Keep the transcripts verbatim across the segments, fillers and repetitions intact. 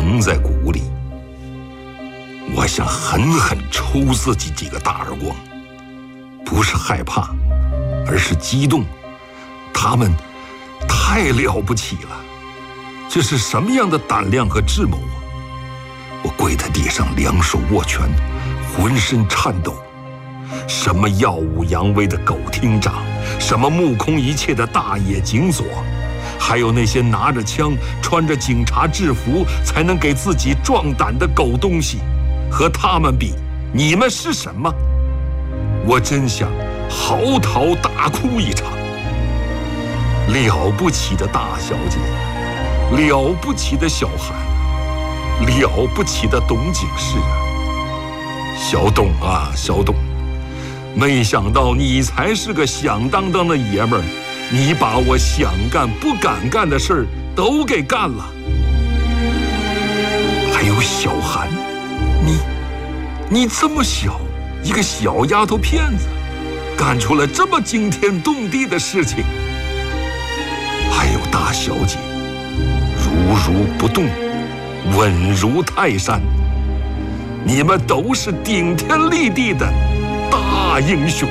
蒙在鼓里。我想狠狠抽自己几个大耳光，不是害怕，而是激动。他们太了不起了，这是什么样的胆量和智谋啊！我跪在地上，两手握拳，浑身颤抖。什么耀武扬威的狗厅长，什么目空一切的大野警佐，还有那些拿着枪穿着警察制服才能给自己壮胆的狗东西，和他们比，你们是什么？我真想嚎啕大哭一场。了不起的大小姐，了不起的小韩，了不起的董警视啊！小董啊，小董，没想到你才是个响当当的爷们儿，你把我想干不敢干的事儿都给干了。还有小韩，你你这么小一个小丫头片子，干出了这么惊天动地的事情。还有大小姐，如如不动，稳如泰山，你们都是顶天立地的大英雄。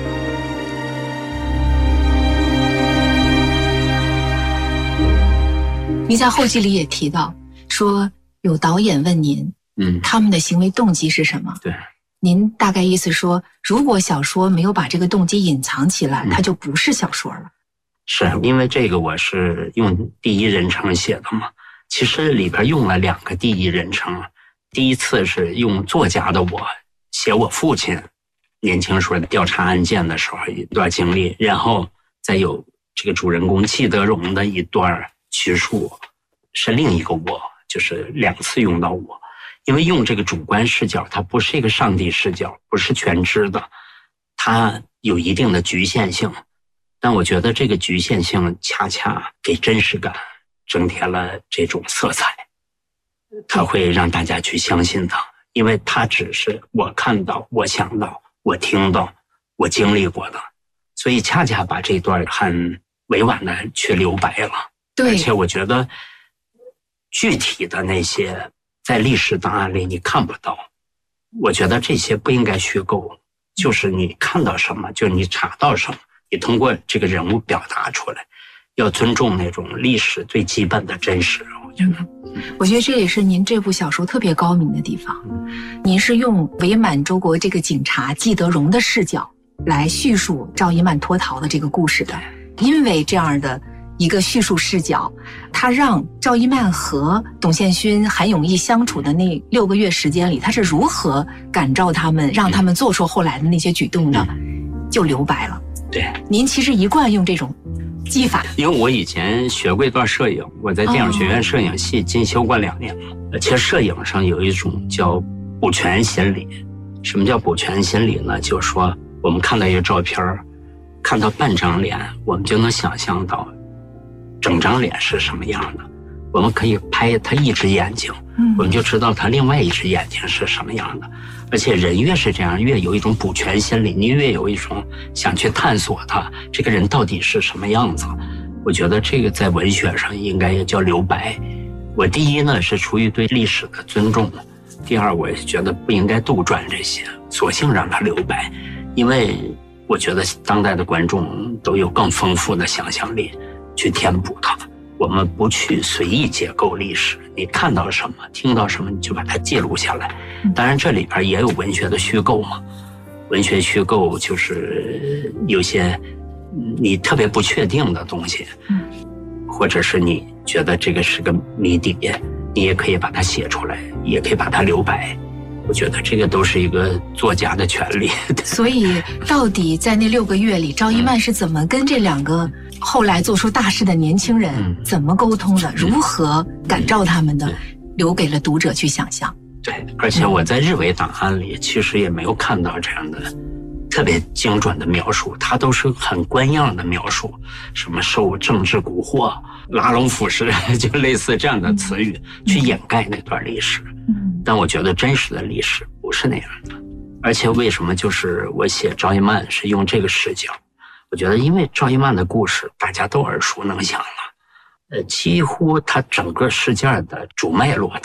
您在后记里也提到说，有导演问您，嗯，他们的行为动机是什么？ 对， 您大概意思说，如果小说没有把这个动机隐藏起来，嗯，它就不是小说了。 是因为这个我是用第一人称写的嘛，其实里边用了两个第一人称。第一次是用作家的我写我父亲年轻时候调查案件的时候一段经历，然后再有这个主人公季德荣的一段叙述，是另一个我，就是两次用到我。因为用这个主观视角，它不是一个上帝视角，不是全知的，它有一定的局限性。但我觉得这个局限性恰恰给真实感增添了这种色彩，它会让大家去相信它，因为它只是我看到、我想到、我听到、我经历过的，所以恰恰把这段很委婉的去留白了。 对， 而且我觉得具体的那些在历史档案里你看不到，我觉得这些不应该虚构，就是你看到什么，就你查到什么，你通过这个人物表达出来，要尊重那种历史最基本的真实。我觉得， 我觉得这也是您这部小说特别高明的地方。您是用伪满洲国这个警察季德荣的视角来叙述赵一曼脱逃的这个故事的，因为这样的一个叙述视角，他让赵一曼和董宪勋、韩永义相处的那六个月时间里，他是如何感召他们，让他们做出后来的那些举动的，就留白了。 对， 您其实一贯用这种技法。 因为我以前学过一段摄影，我在电影学院摄影系进修过两年嘛。而且摄影上有一种叫补全心理。什么叫补全心理呢？就是说我们看到一个照片，看到半张脸，我们就能想象到整张脸是什么样的。我们可以拍他一只眼睛，我们就知道他另外一只眼睛是什么样的。而且人越是这样，越有一种补全心理，你越有一种想去探索他这个人到底是什么样子。我觉得这个在文学上应该也叫留白。我第一呢是出于对历史的尊重，第二我也觉得不应该杜撰这些，索性让它留白，因为我觉得当代的观众都有更丰富的想象力去填补它。我们不去随意解构历史，你看到什么听到什么你就把它记录下来。当然这里边也有文学的虚构嘛，文学虚构就是有些你特别不确定的东西，或者是你觉得这个是个谜底，你也可以把它写出来，也可以把它留白。我觉得这个都是一个作家的权利。 所以到底在那六个月里，赵一曼是怎么跟这两个后来做出大事的年轻人怎么沟通的，如何感召他们的，留给了读者去想象。 对，而且我在日伪档案里其实也没有看到这样的特别精准的描述，它都是很官样的描述，什么受政治蛊惑、拉拢腐蚀，就类似这样的词语去掩盖那段历史。但我觉得真实的历史不是那样的。而且为什么就是我写赵一曼是用这个视角，我觉得因为赵一曼的故事大家都耳熟能详了，呃，几乎他整个事件的主脉络